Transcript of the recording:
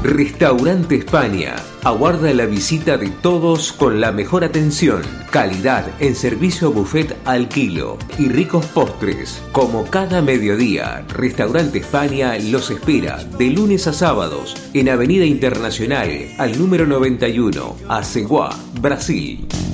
Restaurante España. Aguarda la visita de todos con la mejor atención, calidad en servicio buffet al kilo y ricos postres. Como cada mediodía, Restaurante España los espera de lunes a sábados en Avenida Internacional al número 91, Aceguá, Brasil.